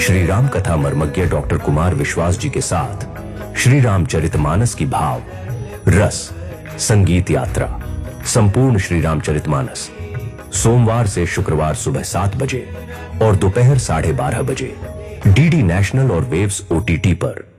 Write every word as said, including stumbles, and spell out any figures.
श्री राम कथा मर्मज्ञ डॉक्टर कुमार विश्वास जी के साथ श्री रामचरितमानस की भाव रस संगीत यात्रा संपूर्ण श्री रामचरितमानस सोमवार से शुक्रवार सुबह सात बजे और दोपहर साढ़े बारह बजे डीडी नेशनल और वेव्स ओटीटी पर।